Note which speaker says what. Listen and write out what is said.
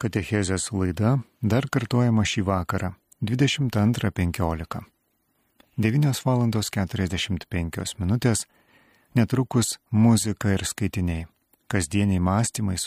Speaker 1: Katechezės laida dar kartojama šį vakarą 22:15. 9:45, netrukus muzika ir skaitiniai, kasdieniai mąstymai